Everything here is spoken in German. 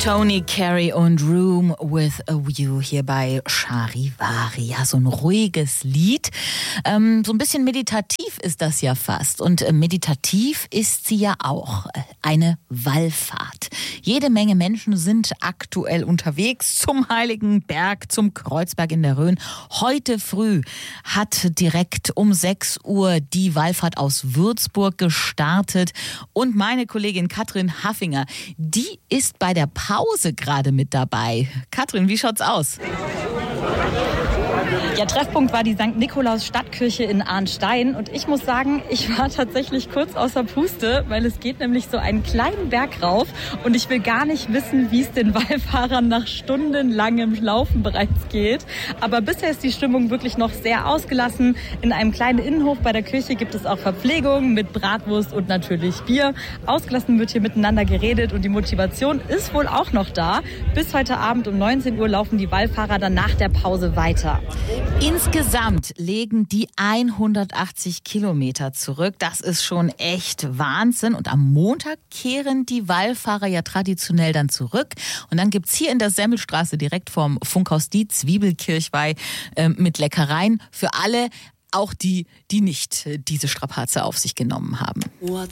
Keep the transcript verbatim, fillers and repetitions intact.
Tony Carey und Room with a View hier bei Charivari. Ja, so ein ruhiges Lied. Ähm, so ein bisschen meditativ ist das ja fast. Und äh, meditativ ist sie ja auch. Äh, eine Wallfahrt. Jede Menge Menschen sind aktuell unterwegs zum Heiligen Berg, zum Kreuzberg in der Rhön. Heute früh hat direkt um sechs Uhr die Wallfahrt aus Würzburg gestartet. Und meine Kollegin Katrin Haffinger, die ist bei der Pause gerade mit dabei. Katrin, wie schaut's aus? Ja, Treffpunkt war die Sankt Nikolaus Stadtkirche in Arnstein und ich muss sagen, ich war tatsächlich kurz außer Puste, weil es geht nämlich so einen kleinen Berg rauf und ich will gar nicht wissen, wie es den Wallfahrern nach stundenlangem Laufen bereits geht. Aber bisher ist die Stimmung wirklich noch sehr ausgelassen. In einem kleinen Innenhof bei der Kirche gibt es auch Verpflegung mit Bratwurst und natürlich Bier. Ausgelassen wird hier miteinander geredet und die Motivation ist wohl auch noch da. Bis heute Abend um neunzehn Uhr laufen die Wallfahrer dann nach der Pause weiter. Insgesamt legen die hundertachtzig Kilometer zurück. Das ist schon echt Wahnsinn. Und am Montag kehren die Wallfahrer ja traditionell dann zurück. Und dann gibt's hier in der Semmelstraße direkt vorm Funkhaus die Zwiebelkirchweih äh, mit Leckereien für alle, auch die, die nicht äh, diese Strapaze auf sich genommen haben. What's